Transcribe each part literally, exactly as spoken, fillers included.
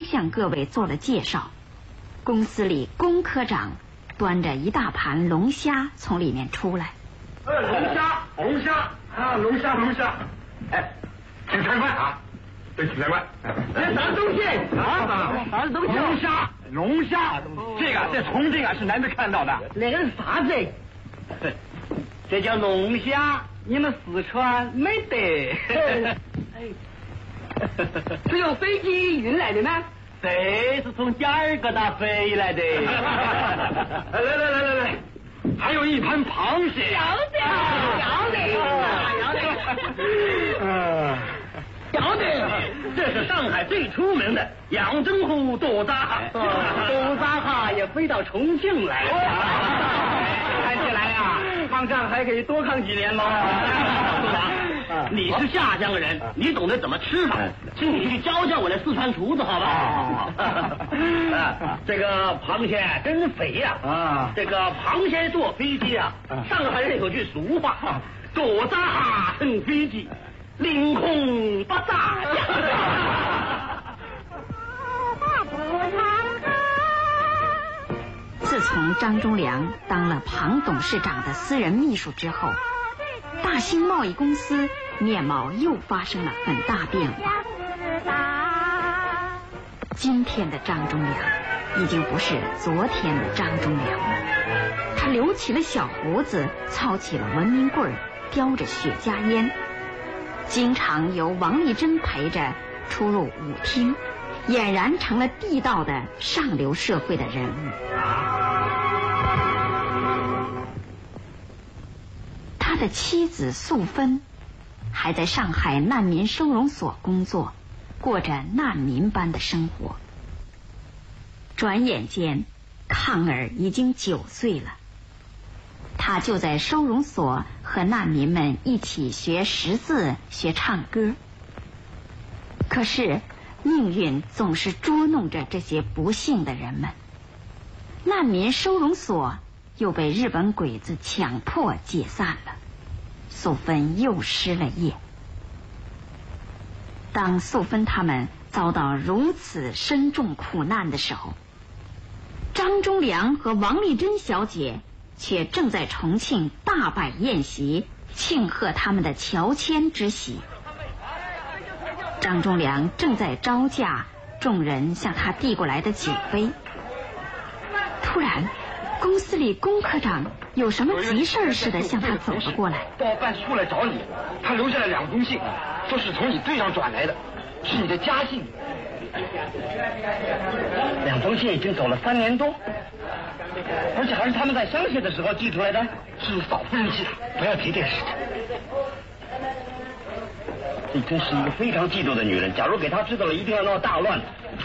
向各位做了介绍。公司里龚科长端着一大盘龙虾从里面出来。 呃，龙虾，龙虾啊，龙虾，龙虾。哎，请参观啊！对，请参观。 这啥东西啊？啥东西？ 龙虾，龙虾，这个在重庆啊是难得看到的。 那个是啥子？这叫龙虾，你们四川没得。是用飞机运来的吗？对，是从加尔各答飞来的。 来来来来来，还有一盘螃蟹。 要得，要得，要得。 嗯， 要得，这是上海最出名的杨澄湖多扎哈，多扎哈也飞到重庆来了。看起来啊，抗战还可以多抗几年喽。你是下乡人，你懂得怎么吃法，请你去教教我的四川厨子，好吧？这个螃蟹真肥呀！啊，这个螃蟹坐飞机啊，上海人有句俗话：多扎哈乘飞机，凌空不炸。 自从张忠良当了庞董事长的私人秘书之后，大兴贸易公司面貌又发生了很大变化。今天的张忠良已经不是昨天的张忠良了，他留起了小胡子，操起了文明棍儿，叼着雪茄烟，经常由王丽珍陪着出入舞厅，俨然成了地道的上流社会的人物。他的妻子素芬还在上海难民收容所工作，过着难民般的生活。转眼间，抗儿已经九岁了，他就在收容所和难民们一起学识字、学唱歌。可是命运总是捉弄着这些不幸的人们，难民收容所又被日本鬼子强迫解散了，素芬又失了业。当素芬他们遭到如此深重苦难的时候，张忠良和王丽珍小姐却正在重庆大摆宴席，庆贺他们的乔迁之喜。张忠良正在招架众人向他递过来的酒杯，突然公司里龚科长有什么急事似的向他走了过来。 到办事处来找你，他留下了两封信，说是从你队上转来的，是你的家信。 两封信已经走了三年多，而且还是他们在乡下的时候寄出来的， 是嫂夫人寄的，不要提这个事情。 你真是一个非常嫉妒的女人，假如给她知道了，一定要闹大乱。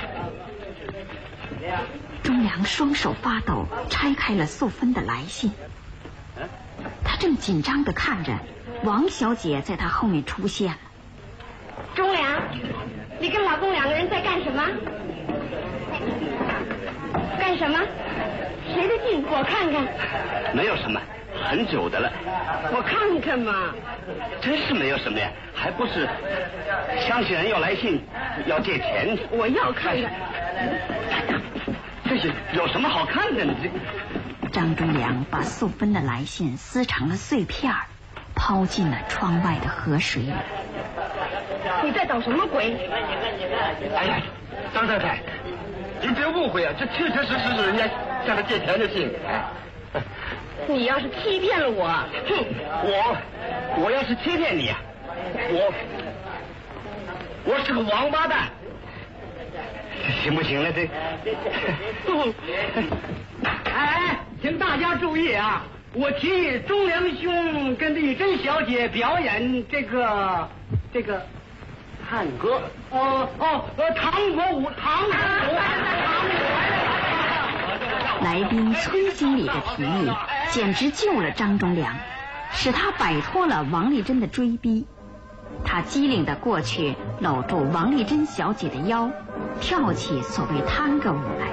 忠良双手发抖，拆开了素芬的来信。他正紧张地看着王小姐在他后面出现了。 忠良，你跟老公两个人在干什么？干什么？谁的信？我看看。 没有什么，很久的了。 我看看嘛。 真是没有什么呀，还不是乡下人要来信，要借钱。 我要看看。 这些有什么好看的呢？这张忠良把素芬的来信撕成了碎片儿，抛进了窗外的河水里。 你在捣什么鬼？ 哎呀，张太太，您别误会啊，这确确实实是人家向他借钱的信。哎， 你要是欺骗了我， 哼，我我要是欺骗你啊，我我是个王八蛋。行不行了？这，哎，请大家注意啊！我提议忠良兄跟丽珍小姐表演这个这个探戈。哦哦，呃，唐国舞，唐国舞，唐国。 来宾崔经理的提议简直救了张忠良，使他摆脱了王丽珍的追逼。他机灵地过去搂住王丽珍小姐的腰，跳起所谓探戈舞来。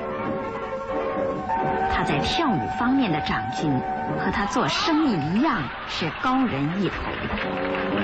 他在跳舞方面的长进和他做生意一样，是高人一头。